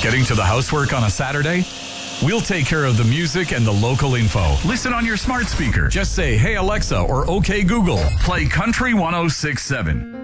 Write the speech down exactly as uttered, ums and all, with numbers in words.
Getting to the housework on a Saturday? We'll take care of the music and the local info. Listen on your smart speaker. Just say, "Hey Alexa," or "Okay Google, play Country one oh six point seven."